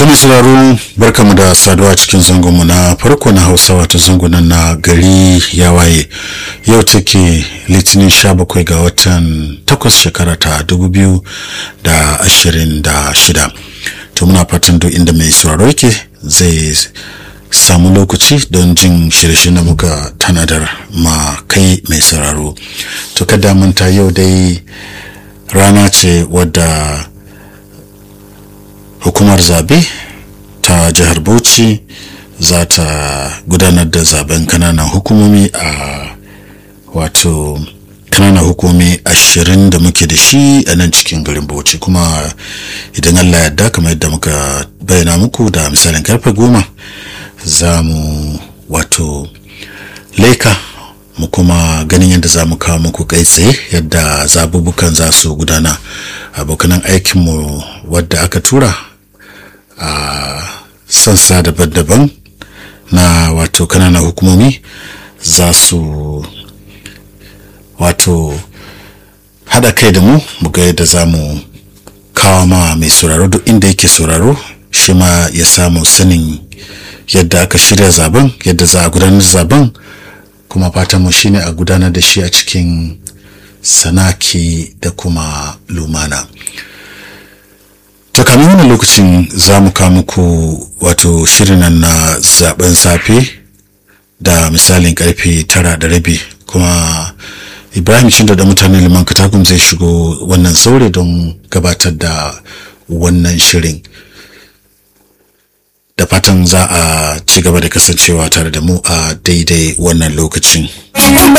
mai sauraro barkamu da saduwa cikin zangonmu na farko na Hausa wato zangonan na gari ya waye. Yau take Litinin 17 ga watan 8 shekara ta 2026. To muna fatan duk inda mai sauraro yake zai samu lokaci don jin shirye-shiryen da muka tanadar ma kai mai sauraro. To kada manta yau dai rana ce wadda hukumar zabe ta jihar Bauchi za ta gudanar da zaben kananan hukumomi a wato kananan hukumomi 20 da muke da shi a nan cikin garin Bauchi, kuma idan Allah ya yarda kamar yadda muka bayyana muku da misalin karfe 10 za mu wato leka mu kuma ganin yadda za mu kawo muku kai tsaye yadda zabubukan za su gudana. Abokanan aikinmu wadda aka tura a sassa daban-daban na wato kananan hukumomi za su wato hada kai da mu ga yadda za mu kawo ma mai sauraro duk inda yake sauraro shi ma ya samu sanin yadda aka shirya zaben, yadda za a gudanar zaben, kuma fatan mu shine a gudanar da shi a cikin sanaki da kuma lumana. To kamar wannan lokacin za mu kawo muku wato shirin nan na zaben safe da misalin karfe 9:30, kuma Ibrahim Shindo da mutanen Liman Katagum zai shigo wannan zaure don gabatar da wannan shirin. Da fatan za a ci gaba da kasancewa tare da mu a daidai wannan lokacin.